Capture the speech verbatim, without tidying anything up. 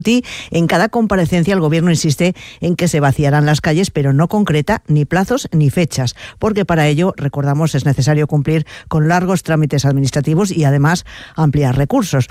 En cada comparecencia el Gobierno insiste en que se vaciarán las calles, pero no concreta ni plazos ni fechas, porque para ello, recordamos, es necesario cumplir con largos trámites administrativos y además ampliar recursos.